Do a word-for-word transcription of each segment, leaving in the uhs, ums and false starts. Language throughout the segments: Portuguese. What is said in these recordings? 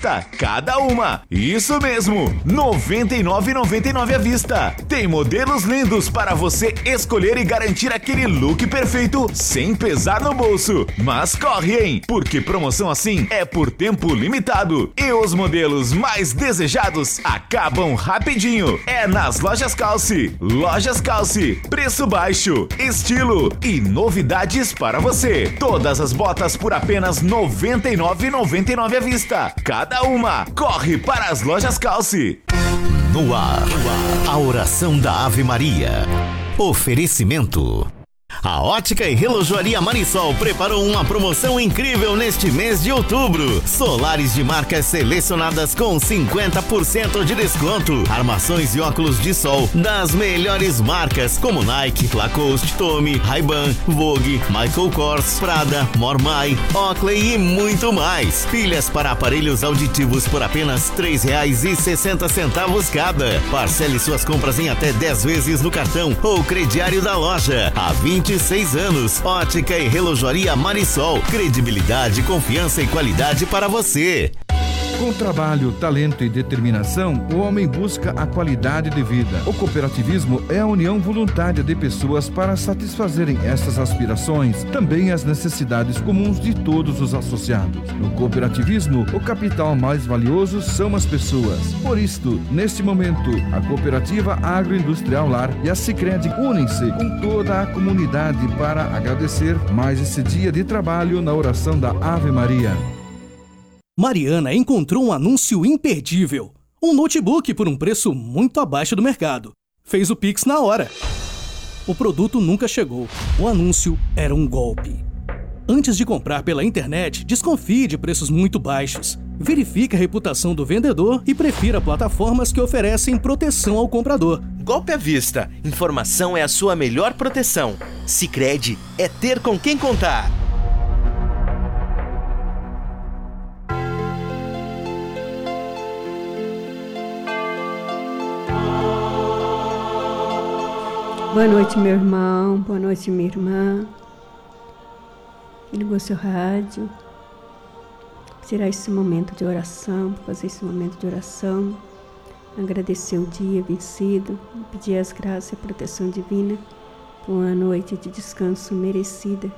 vista, cada uma. Isso mesmo, noventa e nove reais e noventa e nove centavos à vista. Tem modelos lindos para você escolher e garantir aquele look perfeito sem pesar no bolso. Mas corre, hein? Porque promoção assim é por tempo limitado. E os modelos mais desejados acabam rapidinho. É nas Lojas Calce. Lojas Calce. Preço baixo, estilo e novidades para você. Todas as botas por apenas noventa e nove reais e noventa e nove centavos à vista. Cada uma. Corre para as Lojas Calce. No ar, a oração da Ave Maria. Oferecimento. A Ótica e Relojoaria Marisol preparou uma promoção incrível neste mês de outubro. Solares de marcas selecionadas com cinquenta por cento de desconto. Armações e óculos de sol das melhores marcas como Nike, Lacoste, Tommy, Ray-Ban, Vogue, Michael Kors, Prada, Mormai, Oakley e muito mais. Pilhas para aparelhos auditivos por apenas três reais e sessenta centavos cada. Parcele suas compras em até dez vezes no cartão ou crediário da loja. Há vinte e seis anos. Ótica e Relojoaria Marisol. Credibilidade, confiança e qualidade para você. Com trabalho, talento e determinação, o homem busca a qualidade de vida. O cooperativismo é a união voluntária de pessoas para satisfazerem essas aspirações, também as necessidades comuns de todos os associados. No cooperativismo, o capital mais valioso são as pessoas. Por isto, neste momento, a Cooperativa Agroindustrial Lar e a Sicredi unem-se com toda a comunidade para agradecer mais esse dia de trabalho na oração da Ave Maria. Mariana encontrou um anúncio imperdível. Um notebook por um preço muito abaixo do mercado. Fez o Pix na hora. O produto nunca chegou. O anúncio era um golpe. Antes de comprar pela internet, desconfie de preços muito baixos. Verifique a reputação do vendedor e prefira plataformas que oferecem proteção ao comprador. Golpe à vista. Informação é a sua melhor proteção. Sicredi é ter com quem contar. Boa noite, meu irmão. Boa noite, minha irmã. Ligou seu rádio. Tirar esse momento de oração, fazer esse momento de oração. Agradecer o dia vencido. Pedir as graças e a proteção divina por uma noite de descanso merecida.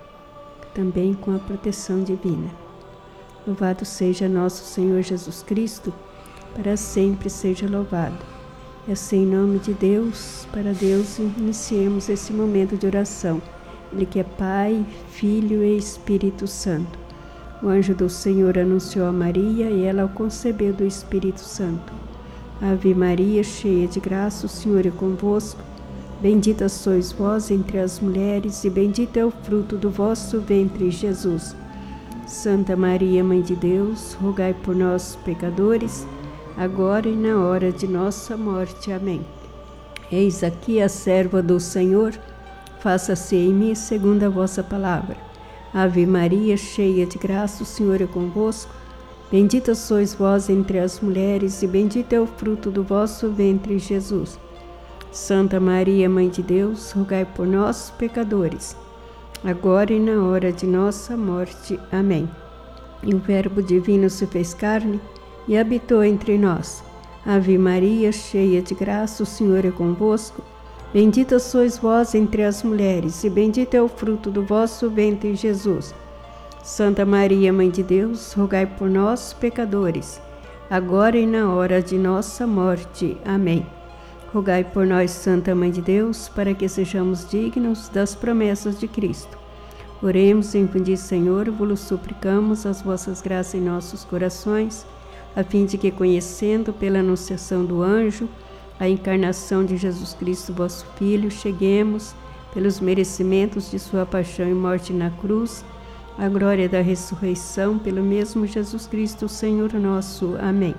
Também com a proteção divina. Louvado seja nosso Senhor Jesus Cristo. Para sempre seja louvado. É assim, em nome de Deus, para Deus, iniciemos esse momento de oração. Ele que é Pai, Filho e Espírito Santo. O anjo do Senhor anunciou a Maria e ela o concebeu do Espírito Santo. Ave Maria, cheia de graça, o Senhor é convosco. Bendita sois vós entre as mulheres e bendito é o fruto do vosso ventre, Jesus. Santa Maria, Mãe de Deus, rogai por nós, pecadores, agora e na hora de nossa morte. Amém. Eis aqui a serva do Senhor, faça-se em mim segundo a vossa palavra. Ave Maria, cheia de graça, o Senhor é convosco. Bendita sois vós entre as mulheres, e bendito é o fruto do vosso ventre, Jesus. Santa Maria, Mãe de Deus, rogai por nós, pecadores, agora e na hora de nossa morte. Amém. E o Verbo divino se fez carne e habitou entre nós. Ave Maria, cheia de graça, o Senhor é convosco. Bendita sois vós entre as mulheres, e bendito é o fruto do vosso ventre, Jesus. Santa Maria, Mãe de Deus, rogai por nós, pecadores, agora e na hora de nossa morte. Amém. Rogai por nós, Santa Mãe de Deus, para que sejamos dignos das promessas de Cristo. Oremos, infundi, Senhor, vos suplicamos as vossas graças em nossos corações, a fim de que, conhecendo pela anunciação do anjo a encarnação de Jesus Cristo, vosso Filho, cheguemos, pelos merecimentos de sua paixão e morte na cruz, à glória da ressurreição, pelo mesmo Jesus Cristo, Senhor nosso. Amém.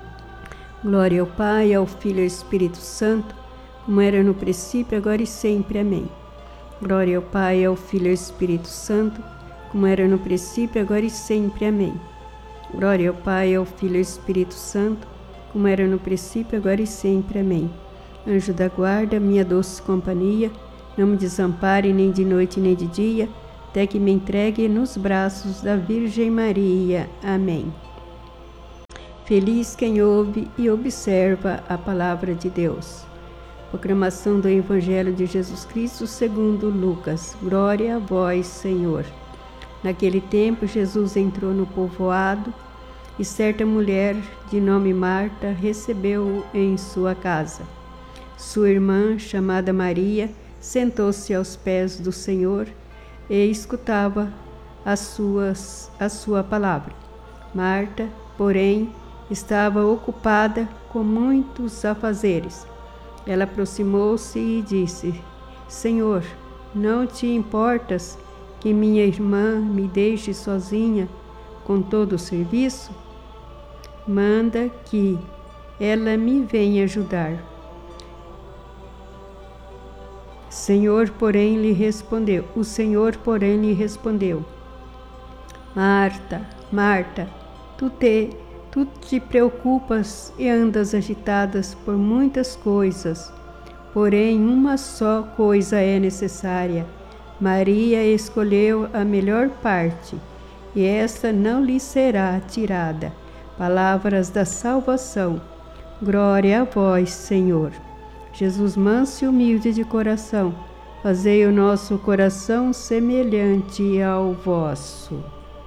Glória ao Pai, ao Filho e ao Espírito Santo, como era no princípio, agora e sempre. Amém. Glória ao Pai, ao Filho e ao Espírito Santo, como era no princípio, agora e sempre. Amém. Glória ao Pai, ao Filho e ao Espírito Santo, como era no princípio, agora e sempre. Amém. Anjo da guarda, minha doce companhia, não me desampare nem de noite nem de dia, até que me entregue nos braços da Virgem Maria. Amém. Feliz quem ouve e observa a palavra de Deus. Proclamação do Evangelho de Jesus Cristo segundo Lucas. Glória a vós, Senhor. Naquele tempo, Jesus entrou no povoado e certa mulher de nome Marta recebeu-o em sua casa. Sua irmã, chamada Maria, sentou-se aos pés do Senhor e escutava as suas, a sua palavra. Marta, porém, estava ocupada com muitos afazeres. Ela aproximou-se e disse: Senhor, não te importas que minha irmã me deixe sozinha com todo o serviço? Manda que ela me venha ajudar. Senhor, porém, lhe respondeu. O Senhor, porém, lhe respondeu: Marta, Marta, tu te Tu te preocupas e andas agitadas por muitas coisas, porém uma só coisa é necessária. Maria escolheu a melhor parte, e esta não lhe será tirada. Palavras da salvação. Glória a vós, Senhor. Jesus manso e humilde de coração, fazei o nosso coração semelhante ao vosso.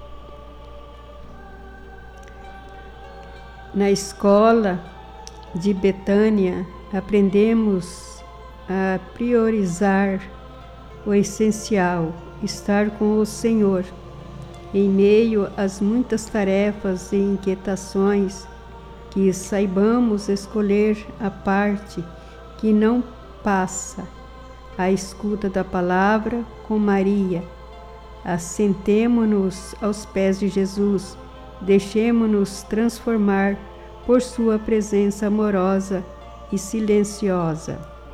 Na escola de Betânia, aprendemos a priorizar o essencial, estar com o Senhor. Em meio às muitas tarefas e inquietações, que saibamos escolher a parte que não passa, a escuta da palavra com Maria. Assentemo-nos aos pés de Jesus. Deixemo-nos transformar por sua presença amorosa e silenciosa.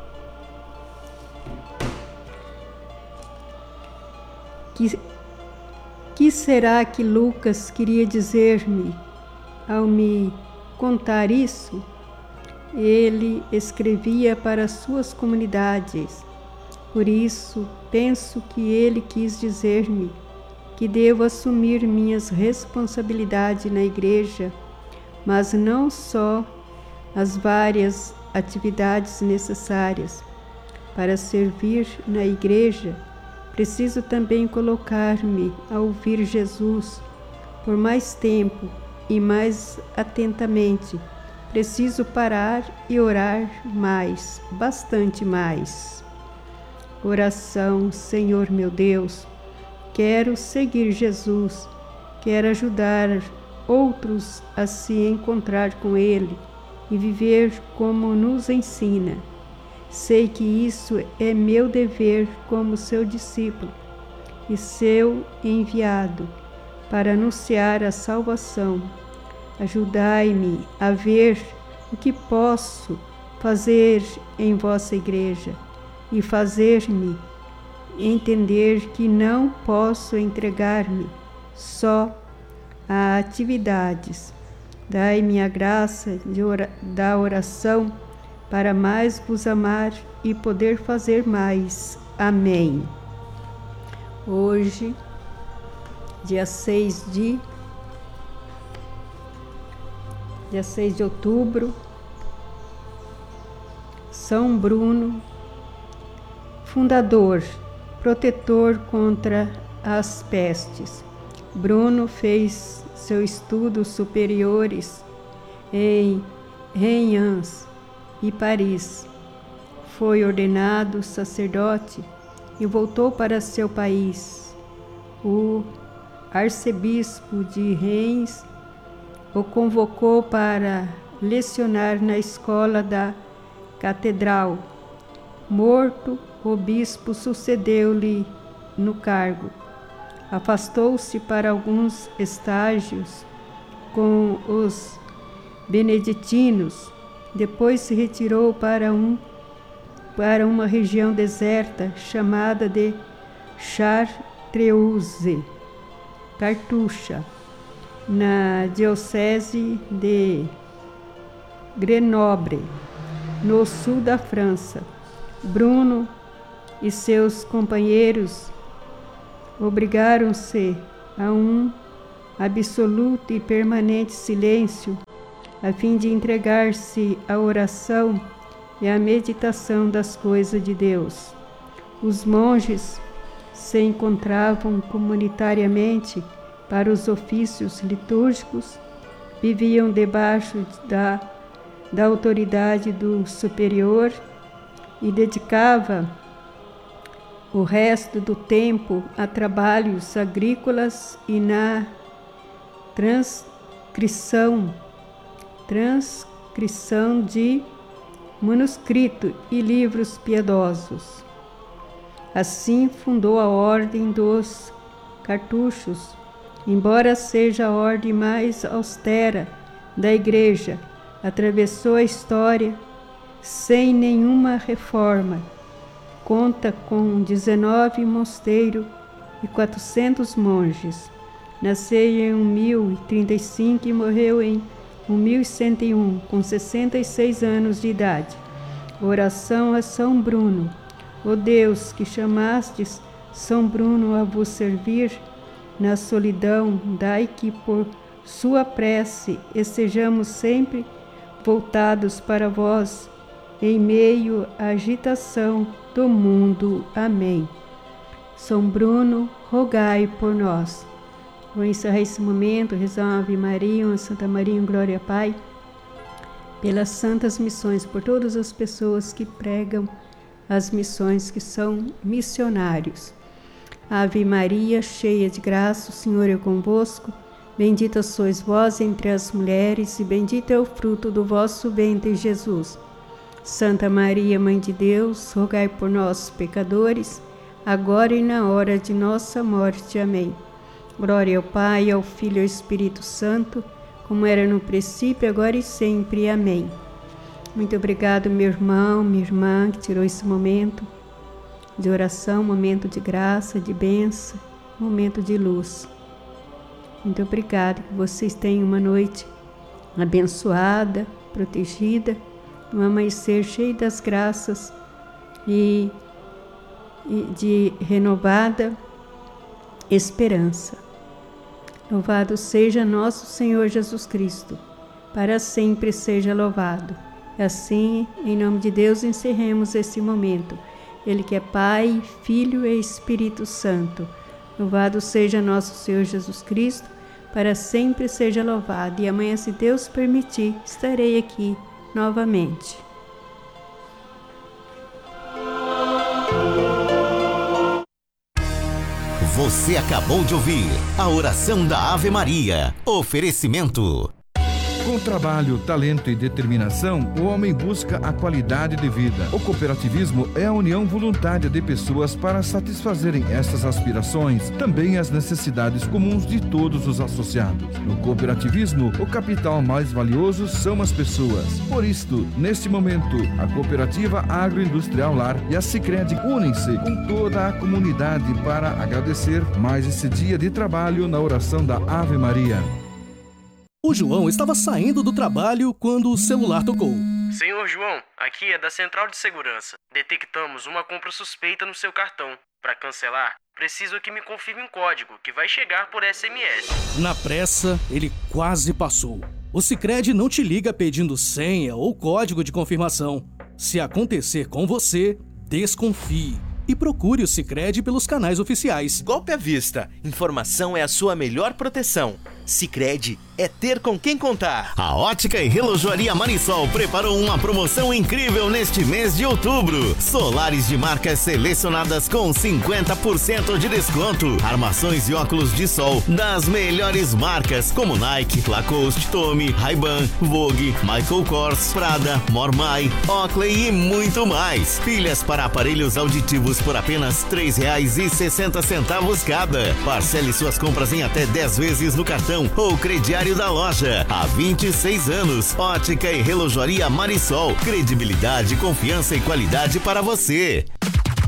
Que, que será que Lucas queria dizer-me ao me contar isso? Ele escrevia para suas comunidades. Por isso, penso que ele quis dizer-me que devo assumir minhas responsabilidades na igreja, mas não só as várias atividades necessárias. Para servir na igreja, preciso também colocar-me a ouvir Jesus por mais tempo e mais atentamente. Preciso parar e orar mais, bastante mais. Oração, Senhor meu Deus. Quero seguir Jesus, quero ajudar outros a se encontrar com Ele e viver como nos ensina. Sei que isso é meu dever como seu discípulo e seu enviado para anunciar a salvação. Ajudai-me a ver o que posso fazer em vossa igreja e fazer-me entender que não posso entregar-me só a atividades. Dai-me a graça de ora- da oração para mais vos amar e poder fazer mais. Amém. Hoje, dia seis de, dia seis de outubro, São Bruno, fundador, protetor contra as pestes. Bruno fez seus estudos superiores em Reims e Paris. Foi ordenado sacerdote e voltou para seu país. O arcebispo de Reims o convocou para lecionar na escola da catedral. Morto, o bispo sucedeu-lhe no cargo. Afastou-se para alguns estágios com os beneditinos. Depois se retirou para, um, para uma região deserta chamada de Chartreuse, Cartucha, na diocese de Grenoble, no sul da França. Bruno e seus companheiros obrigaram-se a um absoluto e permanente silêncio a fim de entregar-se à oração e à meditação das coisas de Deus. Os monges se encontravam comunitariamente para os ofícios litúrgicos, viviam debaixo da, da autoridade do superior e dedicava o resto do tempo a trabalhos agrícolas e na transcrição, transcrição de manuscrito e livros piedosos. Assim fundou a Ordem dos Cartuchos, embora seja a ordem mais austera da Igreja, atravessou a história sem nenhuma reforma. Conta com dezenove mosteiros e quatrocentos monges. Nasceu em mil e trinta e cinco e morreu em mil cento e um, com sessenta e seis anos de idade. Oração a São Bruno. Ó Deus, que chamastes São Bruno a vos servir na solidão, dai que por sua prece estejamos sempre voltados para vós, em meio à agitação do mundo. Amém. São Bruno, rogai por nós. Vou encerrar esse momento, rezar uma Ave Maria, uma Santa Maria, um Glória ao Pai, pelas santas missões, por todas as pessoas que pregam as missões, que são missionários. Ave Maria, cheia de graça, o Senhor é convosco. Bendita sois vós entre as mulheres, e bendito é o fruto do vosso ventre, Jesus. Santa Maria, Mãe de Deus, rogai por nós, pecadores, agora e na hora de nossa morte. Amém. Glória ao Pai, ao Filho e ao Espírito Santo, como era no princípio, agora e sempre. Amém. Muito obrigado, meu irmão, minha irmã, que tirou esse momento de oração, momento de graça, de bênção, momento de luz. Muito obrigado, que vocês tenham uma noite abençoada, protegida, um amanhecer cheio das graças e, e de renovada esperança. Louvado seja nosso Senhor Jesus Cristo, para sempre seja louvado. Assim, em nome de Deus, encerremos esse momento. Ele que é Pai, Filho e Espírito Santo. Louvado seja nosso Senhor Jesus Cristo, para sempre seja louvado. E amanhã, se Deus permitir, estarei aqui novamente. Você acabou de ouvir a oração da Ave Maria. Oferecimento. Com trabalho, talento e determinação, o homem busca a qualidade de vida. O cooperativismo é a união voluntária de pessoas para satisfazerem essas aspirações, também as necessidades comuns de todos os associados. No cooperativismo, o capital mais valioso são as pessoas. Por isto, neste momento, a Cooperativa Agroindustrial Lar e a Sicredi unem-se com toda a comunidade para agradecer mais esse dia de trabalho na oração da Ave Maria. O João estava saindo do trabalho quando o celular tocou. Senhor João, aqui é da Central de Segurança. Detectamos uma compra suspeita no seu cartão. Para cancelar, preciso que me confirme um código que vai chegar por S M S. Na pressa, ele quase passou. O Sicredi não te liga pedindo senha ou código de confirmação. Se acontecer com você, desconfie e procure o Sicredi pelos canais oficiais. Golpe à vista. Informação é a sua melhor proteção. Sicredi é ter com quem contar. A Ótica e Relojoaria Marisol preparou uma promoção incrível neste mês de outubro. Solares de marcas selecionadas com cinquenta por cento de desconto. Armações e óculos de sol das melhores marcas como Nike, Lacoste, Tommy, Ray-Ban, Vogue, Michael Kors, Prada, Mormai, Oakley e muito mais. Pilhas para aparelhos auditivos por apenas três reais e sessenta centavos cada. Parcele suas compras em até dez vezes no cartão ou crediário da loja. Há vinte e seis anos, Ótica e Relojoaria Marisol. Credibilidade, confiança e qualidade para você.